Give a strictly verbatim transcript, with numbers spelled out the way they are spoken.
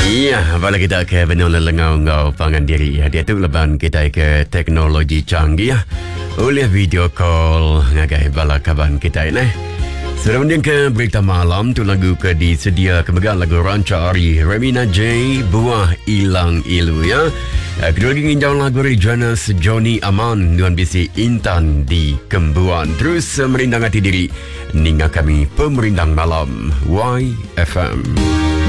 Iya, apalagi kita ke benul lengau-ngau pangan diri. Dia tu leban kita ke teknologi canggih oleh video call ngagai bala kaban kita ini. Sudah mending ke berita malam tu lagu ke disedia kemegang lagu Ranca Ari Remina J Buah Ilang Ilu ya. Kedua lagi nginjau lagu Rejanus Johnny Aman Nuan bisi Intan di Kembuan. Terus merindang hati diri ninga kami pemerindang malam Y F M.